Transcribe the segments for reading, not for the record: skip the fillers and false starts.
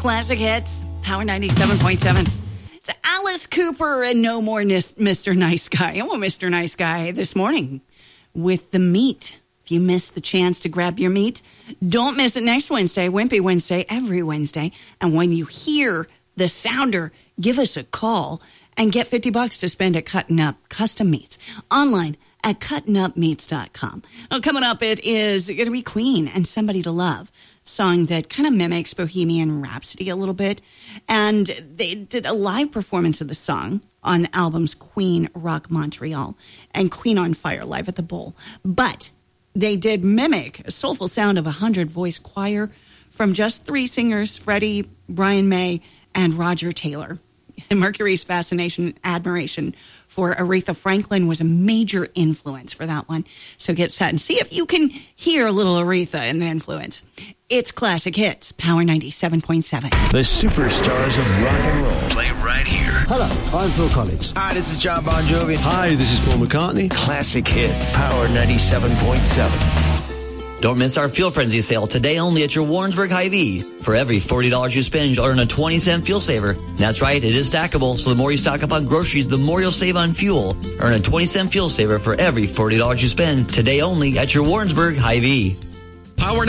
Classic Hits, Power 97.7. It's Alice Cooper and No More Mr. Nice Guy. I want Mr. Nice Guy this morning with the meat. If you missed the chance to grab your meat, don't miss it next Wednesday, Wimpy Wednesday, every Wednesday. And when you hear the sounder, give us a call and get $50 to spend at Cutting Up Custom Meats online at cuttingupmeats.com. Well, coming up, it is going to be Queen and Somebody to Love, song that kind of mimics Bohemian Rhapsody a little bit. And they did a live performance of the song on the albums Queen Rock Montreal and Queen on Fire live at the Bowl. But they did mimic a soulful sound of a 100-voice choir from just three singers, Freddie, Brian May, and Roger Taylor. Mercury's fascination and admiration for Aretha Franklin was a major influence for that one. So get set and see if you can hear a little Aretha in the influence. It's Classic Hits, Power 97.7. The superstars of rock and roll play right here. Hello, I'm Phil Collins. Hi, this is John Bon Jovi. Hi, this is Paul McCartney. Classic Hits, Power 97.7. Don't miss our Fuel Frenzy sale today only at your Warrensburg Hy-Vee. For every $40 you spend, you'll earn a 20-cent fuel saver. That's right, it is stackable, so the more you stock up on groceries, the more you'll save on fuel. Earn a 20-cent fuel saver for every $40 you spend today only at your Warrensburg Hy-Vee. Power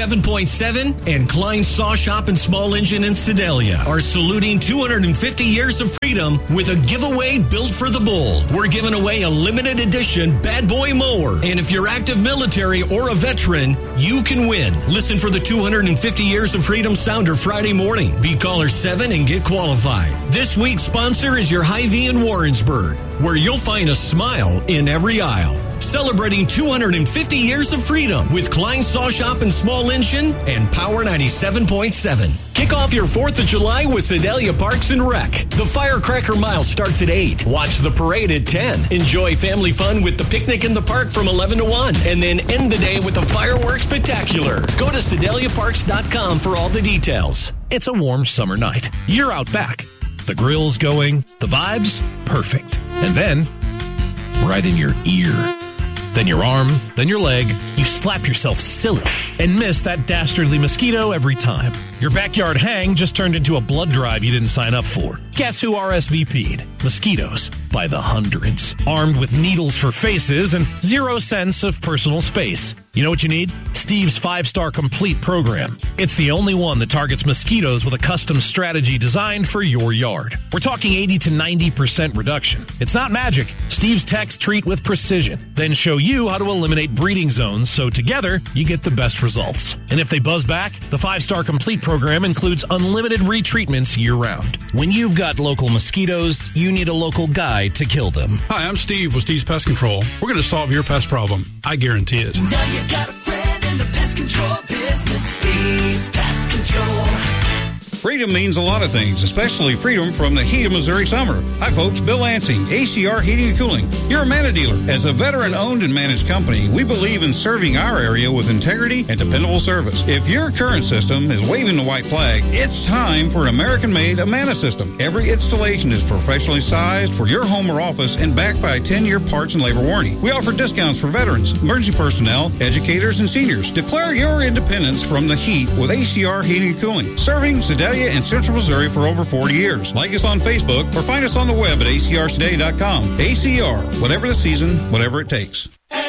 97.7 and Klein Saw Shop and Small Engine in Sedalia are saluting 250 years of freedom with a giveaway built for the bull. We're giving away a limited edition Bad Boy mower. And if you're active military or a veteran, you can win. Listen for the 250 Years of Freedom Sounder Friday morning. Be caller 7 and get qualified. This week's sponsor is your Hy-Vee in Warrensburg, where you'll find a smile in every aisle. Celebrating 250 years of freedom with Klein Saw Shop and Small Engine and Power 97.7. Kick off your 4th of July with Sedalia Parks and Rec. The Firecracker Mile starts at 8. Watch the parade at 10. Enjoy family fun with the picnic in the park from 11 to 1. And then end the day with a fireworks spectacular. Go to SedaliaParks.com for all the details. It's a warm summer night. You're out back. The grill's going. The vibe's perfect. And then, right in your ear, then your arm, then your leg, you slap yourself silly and miss that dastardly mosquito every time. Your backyard hang just turned into a blood drive you didn't sign up for. Guess who RSVP'd? Mosquitoes by the hundreds. Armed with needles for faces and 0 sense of personal space. You know what you need? Steve's 5-star complete program. It's the only one that targets mosquitoes with a custom strategy designed for your yard. We're talking 80 to 90% reduction. It's not magic. Steve's techs treat with precision, then show you how to eliminate breeding zones so together you get the best results. And if they buzz back, the 5-star complete program includes unlimited retreatments year-round. When you've got local mosquitoes, you need a local guy to kill them. Hi, I'm Steve with Steve's Pest Control. We're going to solve your pest problem. I guarantee it. Now you got a friend in the pest control business. Steve's Pest Control. Freedom means a lot of things, especially freedom from the heat of Missouri summer. Hi, folks. Bill Lansing, ACR Heating and Cooling. You're a Manna dealer. As a veteran-owned and managed company, we believe in serving our area with integrity and dependable service. If your current system is waving the white flag, it's time for an American-made Amana system. Every installation is professionally sized for your home or office and backed by a 10-year parts and labor warranty. We offer discounts for veterans, emergency personnel, educators, and seniors. Declare your independence from the heat with ACR Heating and Cooling. Serving Sedalia in Central Missouri for over 40 years. Like us on Facebook or find us on the web at acrsedalia.com. ACR, whatever the season, whatever it takes. At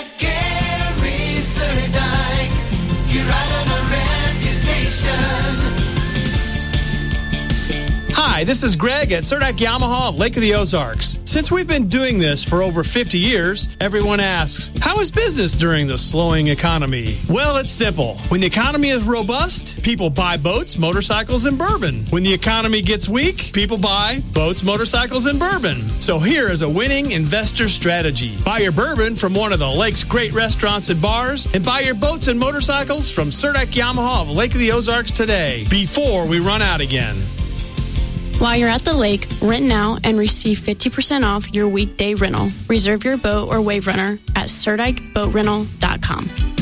Gary Surdike, you're right on a reputation. Hi, this is Greg at Surdike Yamaha of Lake of the Ozarks. Since we've been doing this for over 50 years, everyone asks, how is business during the slowing economy? Well, it's simple. When the economy is robust, people buy boats, motorcycles, and bourbon. When the economy gets weak, people buy boats, motorcycles, and bourbon. So here is a winning investor strategy. Buy your bourbon from one of the lake's great restaurants and bars, and buy your boats and motorcycles from Surdike Yamaha of Lake of the Ozarks today, before we run out again. While you're at the lake, rent now and receive 50% off your weekday rental. Reserve your boat or wave runner at SurdikeBoatRental.com.